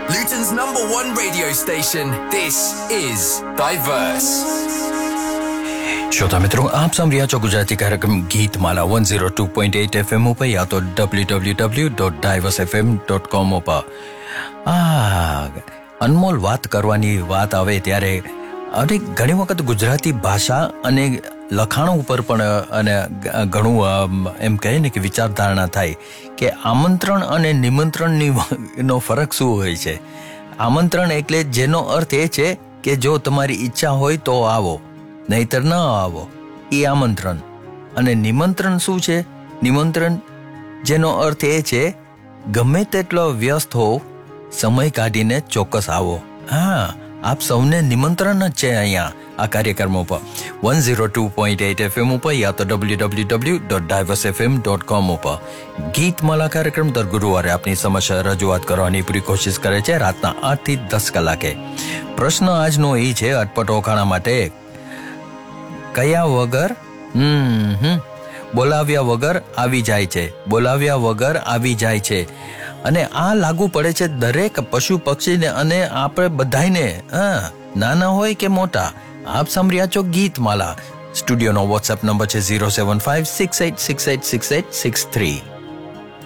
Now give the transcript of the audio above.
Luton's #1 radio station. This is Diverse. श्रोता मित्रों, आप सुन रहे हो गुजराती कार्यक्रम गीत माला 102.8 FM पर या तो www.diversefm.com पर। અનમોલ વાત કરવાની વાત આવે ત્યારે અને ઘણી વખત ગુજરાતી ભાષા અને લખાણ ઉપર પણ અને ઘણું એમ કહે ને કે વિચારધારણા થાય કે આમંત્રણ અને નિમંત્રણનો ફરક શું હોય છે. આમંત્રણ એટલે જેનો અર્થ એ છે કે જો તમારી ઈચ્છા હોય તો આવો, નહીતર ન આવો, એ આમંત્રણ. અને નિમંત્રણ શું છે? નિમંત્રણ જેનો અર્થ એ છે ગમે તેટલો વ્યસ્ત હો, સમય કાઢીને ચોક્કસ આવો. હા, આપ સૌને નિમંત્રણ જ છે અહીંયા આ કાર્યક્રમો પર 102.8 FM ઉપર યા તો www.diversefm.com ઉપર. ગીતમાલા કાર્યક્રમ દર ગુરુવારે આપની સમક્ષ રજૂઆત કરવાની પૂરી કોશિશ કરે છે રાતના 8 થી 10 કલાકે. પ્રશ્ન આજનો એ છે અટપટો ખાણા માટે, કયા વગર બોલાવ્યા વગર આવી જાય છે, બોલાવ્યા વગર આવી જાય છે. અને આ લાગુ પડે છે દરેક પશુ પક્ષીને અને આપણે બધાને, નાના હોય કે મોટા. આપ સાંભળ્યા છો ગીતમાલા. સ્ટુડિયોનો વોટ્સએપ નંબર છે 07568686863.